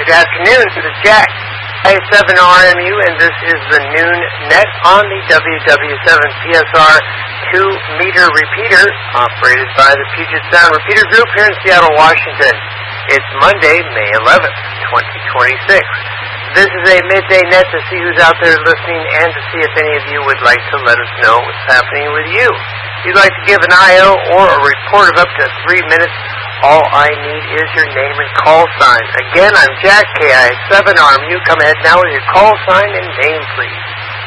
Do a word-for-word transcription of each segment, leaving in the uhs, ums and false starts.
Good afternoon, this is Jack, A seven R M U, and this is the Noon Net on the W W seven P S R two meter repeater, operated by the Puget Sound Repeater Group here in Seattle, Washington. It's Monday, May eleventh, twenty twenty-six. This is a midday net to see who's out there listening and to see if any of you would like to let us know what's happening with you. If you'd like to give an I O or a report of up to three minutes, all I need is your name and call sign. Again, I'm Jack, K I seven R M U. Come ahead now with your call sign and name, please.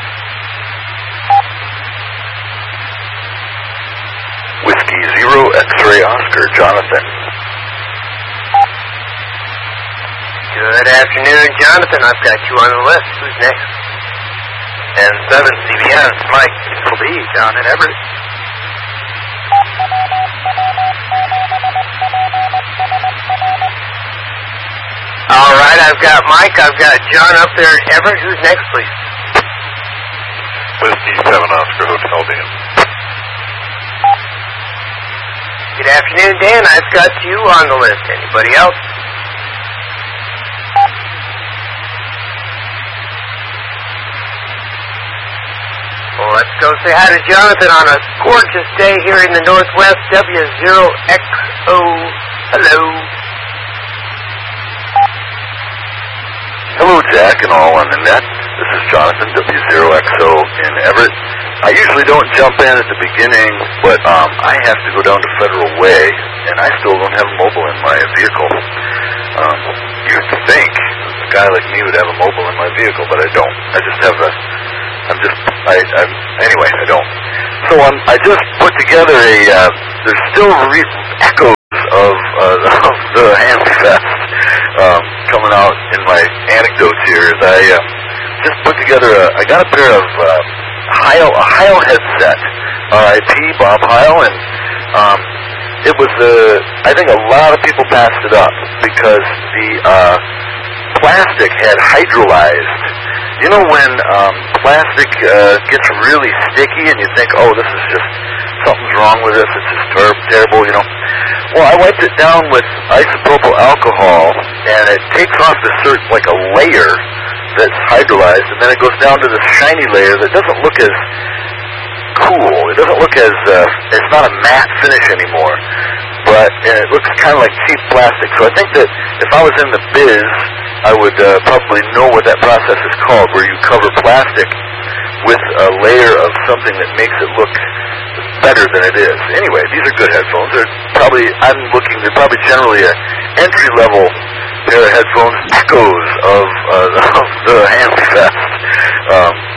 Whiskey Zero X-Ray Oscar, Jonathan. Good afternoon, Jonathan. I've got you on the list. Who's next? And seven C B S, Mike. It'll be down in Everett. All right, I've got Mike. I've got John up there in Everett. Who's next, please? Whiskey Seven Oscar, Hotel Dan. Good afternoon, Dan. I've got you on the list. Anybody else? Well, let's go say hi to Jonathan on a gorgeous day here in the Northwest, W zero X O. Hello. Hello, Jack, and all on the net. This is Jonathan, W zero X O in Everett. I usually don't jump in at the beginning, but um, I have to go down to Federal Way, and I still don't have a mobile in my vehicle. Um, you'd think a guy like me would have a mobile in my vehicle, but I don't. I just have a... I'm just, I, I'm, anyway, I don't. So um, I just put together a, uh, there's still re- echoes of, uh, of the Hamfest um, coming out in my anecdotes here. As I uh, just put together, a, I got a pair of uh, Heil, a Heil headset, R I P Bob Heil, and um, it was, uh, I think a lot of people passed it up because the uh, plastic had hydrolyzed. You know when um, plastic uh, gets really sticky and you think, oh, this is just, something's wrong with this, it's just ter- terrible, you know. Well, I wiped it down with isopropyl alcohol, and it takes off this sort of like a layer that's hydrolyzed, and then it goes down to this shiny layer that doesn't look as cool. It doesn't look as, uh, it's not a matte finish anymore, but and it looks kind of like cheap plastic. So I think that if I was in the biz, I would uh, probably know what that process is called, where you cover plastic with a layer of something that makes it look better than it is. Anyway, these are good headphones. They're probably, I'm looking, they're probably generally an entry-level pair of headphones. Echoes